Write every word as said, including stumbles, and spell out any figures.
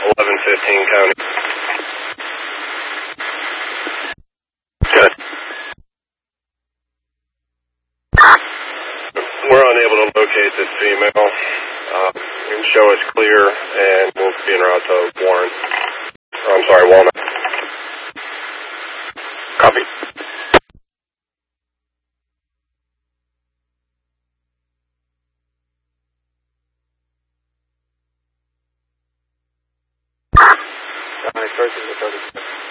eleven fifteen County. Good. We're unable to locate this female. Uh, you can show us clear, and we'll be en route to Warren. Oh, I'm sorry, Walnut. Copy. Nice,